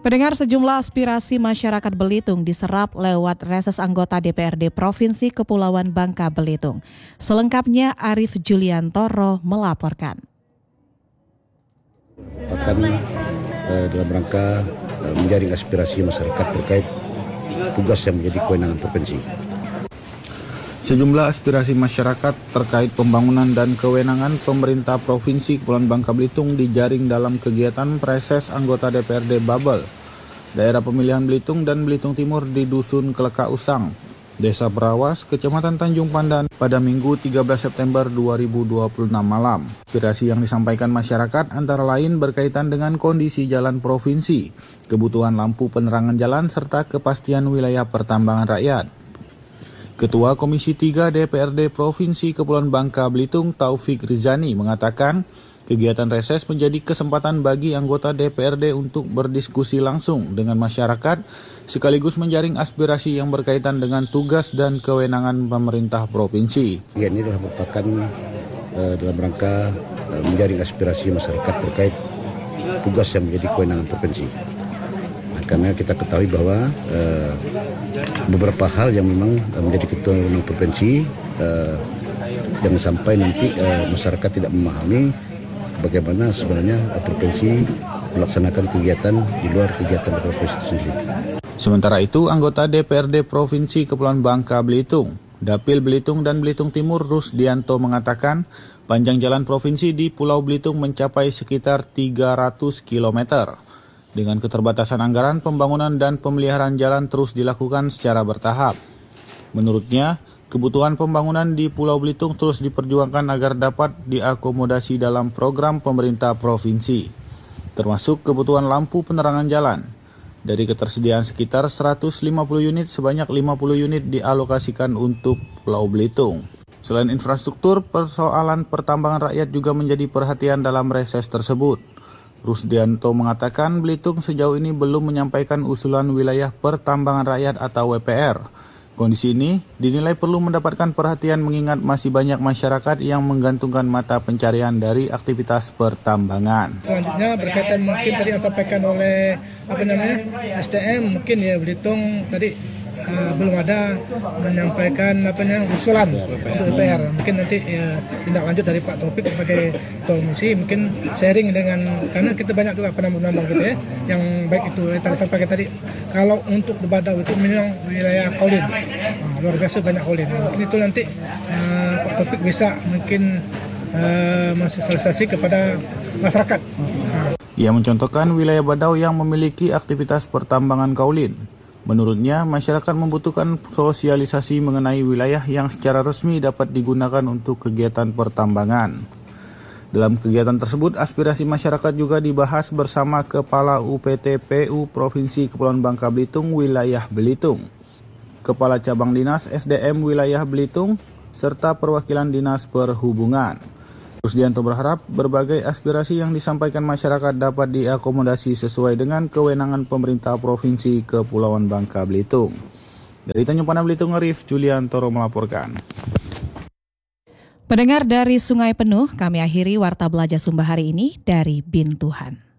Pendengar, sejumlah aspirasi masyarakat Belitung diserap lewat reses anggota DPRD Provinsi Kepulauan Bangka Belitung. Selengkapnya Arief Juliantoro melaporkan. Akan dalam rangka menjaring aspirasi masyarakat terkait tugas yang menjadi kewenangan provinsi. Sejumlah aspirasi masyarakat terkait pembangunan dan kewenangan pemerintah Provinsi Kepulauan Bangka Belitung dijaring dalam kegiatan reses anggota DPRD Babel, daerah pemilihan Belitung dan Belitung Timur di Dusun Keleka Usang, Desa Berawas, Kecamatan Tanjung Pandan pada Minggu 13 September 2026 malam. Aspirasi yang disampaikan masyarakat antara lain berkaitan dengan kondisi jalan provinsi, kebutuhan lampu penerangan jalan, serta kepastian wilayah pertambangan rakyat. Ketua Komisi 3 DPRD Provinsi Kepulauan Bangka Belitung Taufik Rizani mengatakan kegiatan reses menjadi kesempatan bagi anggota DPRD untuk berdiskusi langsung dengan masyarakat sekaligus menjaring aspirasi yang berkaitan dengan tugas dan kewenangan pemerintah provinsi. Ini adalah merupakan dalam rangka menjaring aspirasi masyarakat terkait tugas yang menjadi kewenangan provinsi. Karena kita ketahui bahwa beberapa hal yang memang menjadi kewenangan provinsi jangan sampai nanti masyarakat tidak memahami bagaimana sebenarnya provinsi melaksanakan kegiatan di luar kegiatan provinsi itu sendiri. Sementara itu, anggota DPRD Provinsi Kepulauan Bangka Belitung, Dapil Belitung dan Belitung Timur Rusdianto mengatakan panjang jalan provinsi di Pulau Belitung mencapai sekitar 300 km. Dengan keterbatasan anggaran, pembangunan dan pemeliharaan jalan terus dilakukan secara bertahap. Menurutnya, kebutuhan pembangunan di Pulau Belitung terus diperjuangkan agar dapat diakomodasi dalam program pemerintah provinsi, termasuk kebutuhan lampu penerangan jalan. Dari ketersediaan sekitar 150 unit, sebanyak 50 unit dialokasikan untuk Pulau Belitung. Selain infrastruktur, persoalan pertambangan rakyat juga menjadi perhatian dalam reses tersebut. Rusdianto mengatakan Belitung sejauh ini belum menyampaikan usulan wilayah pertambangan rakyat atau WPR. Kondisi ini dinilai perlu mendapatkan perhatian mengingat masih banyak masyarakat yang menggantungkan mata pencarian dari aktivitas pertambangan. Selanjutnya berkaitan mungkin tadi yang disampaikan oleh SDM, mungkin ya Belitung tadi belum ada menyampaikan usulan untuk DPR. Mungkin nanti tindak lanjut dari Pak Taufik sebagai ketua komisi, mungkin sharing dengan, karena kita banyak juga penambang gitu ya, yang baik itu tadi sampaikan tadi. Kalau untuk di Badau itu memang wilayah kaulin, luar biasa banyak kaulin. Mungkin itu nanti Pak Taufik bisa mungkin mensosialisasi kepada masyarakat. Ia mencontohkan wilayah Badau yang memiliki aktivitas pertambangan kaulin. Menurutnya, masyarakat membutuhkan sosialisasi mengenai wilayah yang secara resmi dapat digunakan untuk kegiatan pertambangan. Dalam kegiatan tersebut, aspirasi masyarakat juga dibahas bersama Kepala UPT-PU Provinsi Kepulauan Bangka Belitung Wilayah Belitung, Kepala Cabang Dinas SDM Wilayah Belitung, serta perwakilan Dinas Perhubungan. Rusdianto berharap berbagai aspirasi yang disampaikan masyarakat dapat diakomodasi sesuai dengan kewenangan pemerintah Provinsi Kepulauan Bangka Belitung. Dari Tanjung Pandan Belitung, Arief Juliantoro melaporkan. Pendengar, dari Sungai Penuh, kami akhiri Warta Belajar Sumba hari ini dari Bintuhan.